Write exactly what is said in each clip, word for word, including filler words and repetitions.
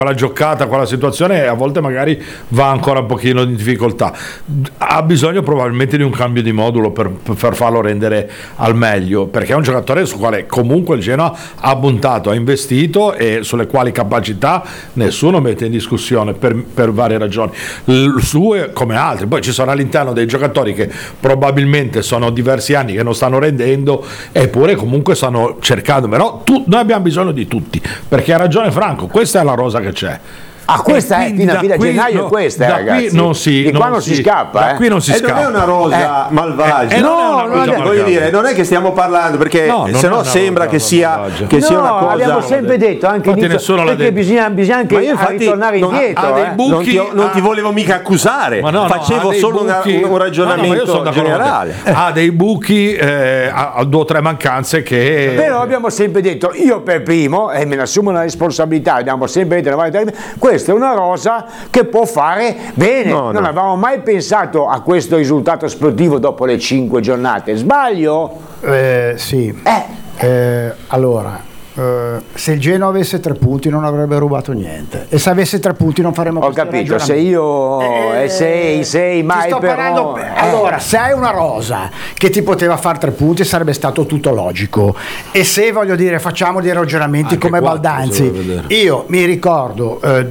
quella giocata, quella situazione, a volte magari va ancora un pochino in difficoltà. Ha bisogno probabilmente di un cambio di modulo per, per farlo rendere al meglio, perché è un giocatore su quale comunque il Genoa ha puntato, ha investito e sulle quali capacità nessuno mette in discussione per, per varie ragioni, il suo come altri. Poi ci sono all'interno dei giocatori che probabilmente sono diversi anni che non stanno rendendo, eppure comunque stanno cercando, però tu, noi abbiamo bisogno di tutti, perché ha ragione Franco, questa è la rosa che c'è. Ah, questa è fino a fine gennaio, no, questa da ragazzi. Qui non si, di non qua non si, si scappa, da eh. qui non si e scappa. non è una rosa eh, malvagia. Eh, eh, no, non è una rosa voglio dire, non è che stiamo parlando perché no, se no sembra che sia che no, sia una cosa. Abbiamo sempre detto anche di perché bisogna, bisogna anche ritornare non, indietro. Ha dei eh. buchi, non, ti, non ti volevo mica accusare, no, facevo no, solo buchi, una, un ragionamento no, no, generale. Ha dei buchi, eh, ha due o tre mancanze che. Però abbiamo sempre detto, io per primo, e me ne assumo la responsabilità, abbiamo sempre detto, questa è una rosa che può fare bene, no, non no. avevamo mai pensato a questo risultato sportivo dopo le cinque giornate, sbaglio? Eh, sì, eh. Eh, allora eh, se il Genoa avesse tre punti non avrebbe rubato niente, e se avesse tre punti non faremmo ho capito, se io eh, eh, sei, sei mai sto però parlando, eh. allora se hai una rosa che ti poteva fare tre punti sarebbe stato tutto logico, e se voglio dire facciamo dei ragionamenti anche come quattro, Baldanzi, io mi ricordo eh,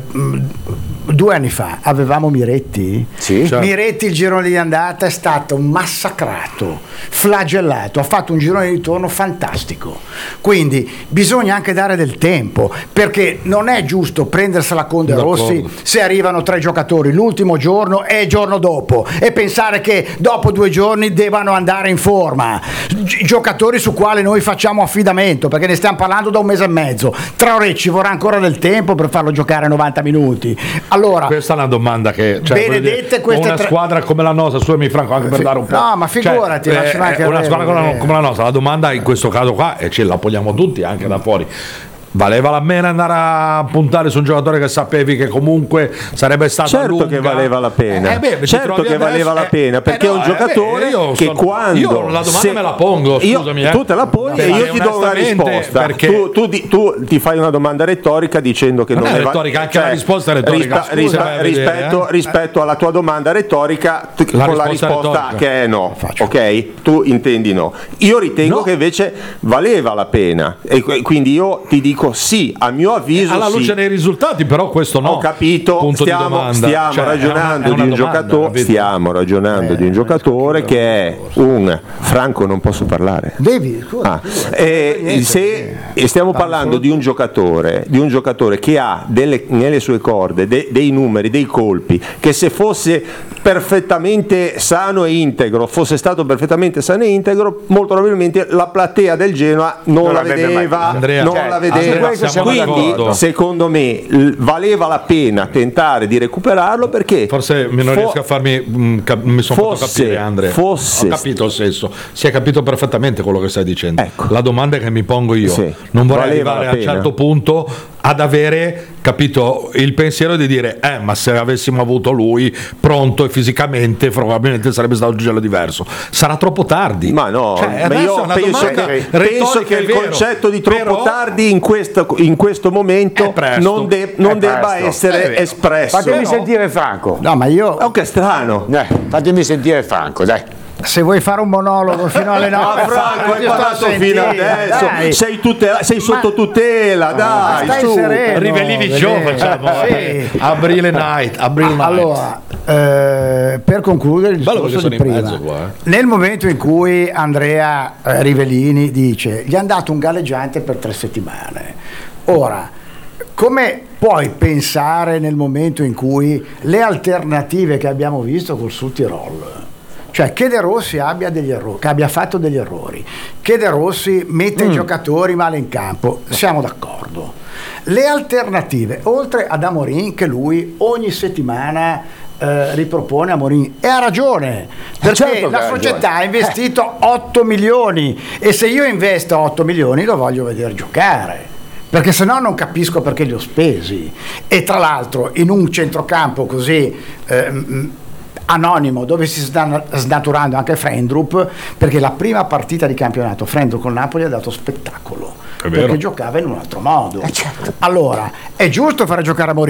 due anni fa avevamo Miretti, sì, certo. Miretti il girone di andata è stato massacrato, flagellato, ha fatto un girone di ritorno fantastico, quindi bisogna anche dare del tempo, perché non è giusto prendersela con De Rossi se arrivano tre giocatori l'ultimo giorno e il giorno dopo e pensare che dopo due giorni debbano andare in forma, Gi- giocatori su quali noi facciamo affidamento, perché ne stiamo parlando da un mese e mezzo. Traoré ci vorrà ancora del tempo per farlo giocare novanta minuti. Allora, questa è una domanda che, cioè, benedette dire, queste una tre... squadra come la nostra, scusami Franco, anche per Fi- dare un po'. no, ma figurati, cioè, lascia eh, anche una squadra come la, eh. come la nostra, la domanda in questo caso qua, e ce la vogliamo tutti anche da fuori, valeva la pena andare a puntare su un giocatore che sapevi che comunque sarebbe stato certo lunga? che valeva la pena, eh, beh, certo che valeva adesso, la pena, eh, perché eh, no, è un giocatore eh, beh, che sono, quando io la domanda se, me la pongo, scusami, io, eh. tu te la poni Beh, e io ti do una risposta, perché tu, tu, di, tu ti fai una domanda retorica dicendo che non, non è ne va, retorica, anche cioè, la risposta è retorica, rispa, scusa, rispa, rispetto, vedere, eh. rispetto alla tua domanda retorica tu, la con la risposta risposta che è no, Faccio. ok? Tu intendi no, io ritengo No. che invece valeva la pena, e quindi io ti dico sì, a mio avviso alla luce sì. dei risultati, però questo no. Ho capito, Punto stiamo, di domanda. stiamo Cioè, ragionando è una, è di un una domanda, giocatore, capito? stiamo ragionando Eh, di un giocatore che è un Franco, non posso parlare. Devi, scusa, Ah, eh, se e stiamo parlando di un giocatore, di un giocatore che ha delle, nelle sue corde de, dei numeri, dei colpi, che se fosse perfettamente sano e integro, fosse stato perfettamente sano e integro, molto probabilmente la platea del Genoa non, Non la l'avrebbe vedeva, mai- Andrea, non cioè, la vedeva. Andrea, siamo Quindi, d'accordo. secondo me, l- valeva la pena tentare di recuperarlo, perché Forse non fo- riesco a farmi mh, cap- mi sono fatto fosse- capire, Andrea. fosse- Ho capito il senso, si è capito perfettamente quello che stai dicendo. Ecco. La domanda che mi pongo io, Sì. non vorrei Valeva arrivare la a un pena? certo punto ad avere capito il pensiero di dire eh ma se avessimo avuto lui pronto e fisicamente probabilmente sarebbe stato un gelo diverso. Sarà troppo tardi. Ma no, Cioè, ma adesso io è una penso domanda che, retorica, penso che è il vero, concetto di troppo però tardi in questo, in questo momento È presto. non, de- non È debba presto. essere È vero. espresso. Fatemi no. sentire Franco. no, ma io Oh, che strano. Dai, fatemi sentire Franco, dai. se vuoi fare un monologo fino alle Ma nove, Franco, hai ti sto a parlato sentire, fino adesso, dai. sei, tutela- sei sotto tutela, dai, stai su. sereno. Rivellini vedete. Show facciamo Sì. eh. Aprile Night, Aprile Night. Allora, eh, per concludere il Bello discorso perché di sono in prima, mezzo qua, eh. nel momento in cui Andrea eh, Rivellini dice gli hanno dato un galleggiante per tre settimane, ora come puoi pensare nel momento in cui le alternative che abbiamo visto col Südtirol, cioè che De Rossi abbia degli errori, che abbia fatto degli errori, che De Rossi mette Mm. i giocatori male in campo, siamo d'accordo. Le alternative, oltre ad Amorim, che lui ogni settimana eh, ripropone Amorim, e ha ragione, perché certo che la ha società ragione. ha investito otto milioni e se io investo otto milioni lo voglio vedere giocare, perché se no non capisco perché li ho spesi. E tra l'altro in un centrocampo così ehm, anonimo dove si sta snaturando anche Frendrup, perché la prima partita di campionato Frendrup con Napoli ha dato spettacolo, È vero. perché giocava in un altro modo. Eh, certo. Allora è giusto fare giocare a Mourinho,